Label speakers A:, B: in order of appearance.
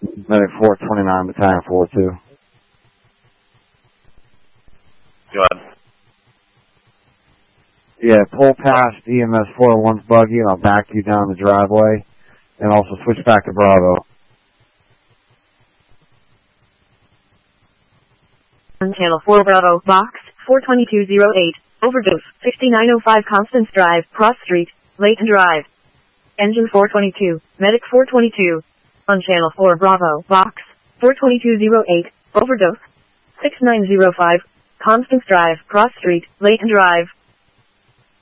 A: Medic 429, Battalion 42.
B: Go ahead.
A: Yeah, pull past EMS 401's buggy and I'll back you down the driveway. And also switch back to Bravo.
C: On Channel 4 Bravo, Box 42208, overdose, 6905 Constance Drive, Cross Street, Layton Drive. Engine 422, Medic 422. On Channel 4 Bravo, Box 42208, overdose, 6905, Constance Drive, Cross Street, Layton Drive.